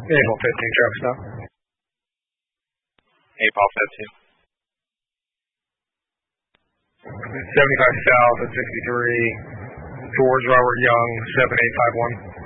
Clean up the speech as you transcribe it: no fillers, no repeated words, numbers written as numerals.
April 15 truck stop. April 15. 75 South at 63. George Robert Young, 7851.